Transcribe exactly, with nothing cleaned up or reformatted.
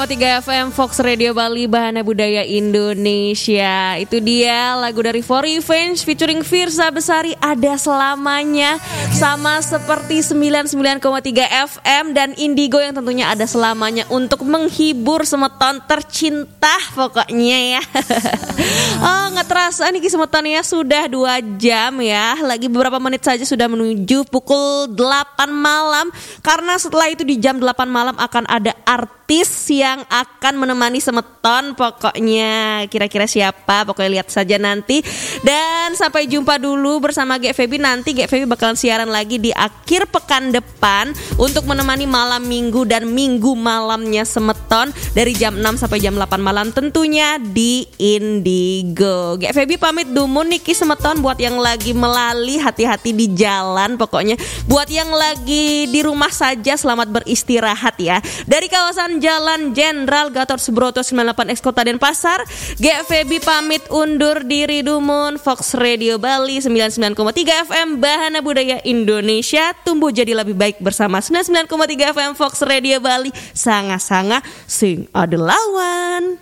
koma tiga F M Fox Radio Bali, Bahana Budaya Indonesia. Itu dia lagu dari For Revenge featuring Firsa Besari, Ada Selamanya. Sama seperti sembilan puluh sembilan koma tiga F M dan Indigo yang tentunya ada selamanya untuk menghibur semeton tercinta pokoknya ya. Oh, gak terasa nih semeton ya, sudah dua jam ya. Lagi beberapa menit saja sudah menuju pukul delapan malam. Karena setelah itu di jam delapan malam akan ada artis yang akan menemani semeton. Pokoknya kira-kira siapa, pokoknya lihat saja nanti. Dan sampai jumpa dulu bersama G F B. Nanti G F B bakalan siaran lagi di akhir pekan depan untuk menemani malam minggu dan minggu malamnya semeton dari jam enam sampai jam delapan malam tentunya di Indigo. G F B pamit dumun niki semeton. Buat yang lagi melali, hati-hati di jalan pokoknya. Buat yang lagi di rumah saja, selamat beristirahat ya. Dari kawasan Jalan Jenderal Gatot Subroto sembilan puluh delapan X Kota Denpasar, G F B pamit undur diri dumun. Fox Radio Bali sembilan puluh sembilan koma tiga F M Bahana Budaya Indonesia, tumbuh jadi lebih baik bersama sembilan puluh sembilan koma tiga F M Fox Radio Bali. Sanga-sanga sing ada lawan.